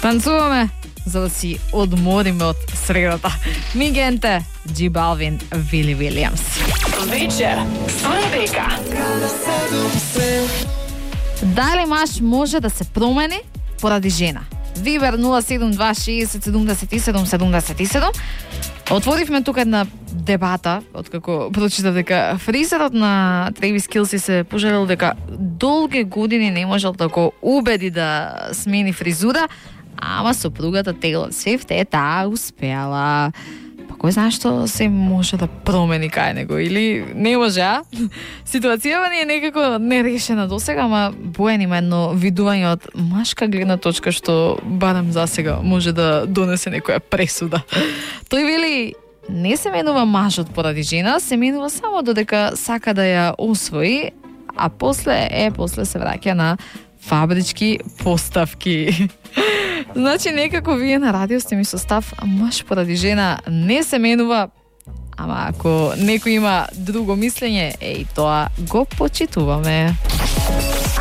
Танцуваме за да си одмориме од средата. Мигенте, Джи Балвин, Вили Вилијамс. Вечер со Ребека. Дали маж може да се промени поради жена? Вибер 072607777. Отворивме тука една дебата, откако прочитав дека фризерот на Тревис Келси се пожалел дека долги години не можел да го убеди да смени фризура, ама сопругата Тейлор Свифт таа успеала. Па кој знае што се може да промени кај него или не може, а? Ситуацијава ни е некако нерешена досега, ама боен има едно видување од машка гледна точка што барем за сега може да донесе некоја пресуда. Тој вели, не се менува мажот поради жена, се менува само додека сака да ја освои, а после се враќа на фабрички поставки. Значи, некако вие на радио сте ми со став, маж поради жена не се менува, ама ако некој има друго мислење, тоа го почитуваме.